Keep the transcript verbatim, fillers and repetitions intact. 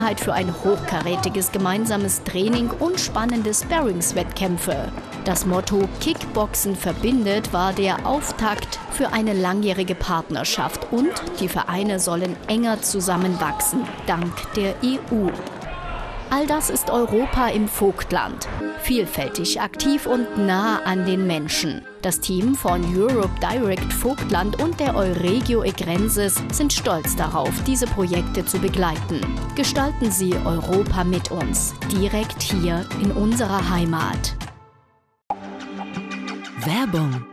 für ein hochkarätiges gemeinsames Training und spannende Sparringswettkämpfe. Das Motto Kickboxen verbindet war der Auftakt für eine langjährige Partnerschaft und die Vereine sollen enger zusammenwachsen, dank der E U. All das ist Europa im Vogtland. Vielfältig, aktiv und nah an den Menschen. Das Team von Europe Direct Vogtland und der Euregio Egrenses sind stolz darauf, diese Projekte zu begleiten. Gestalten Sie Europa mit uns, direkt hier in unserer Heimat. Werbung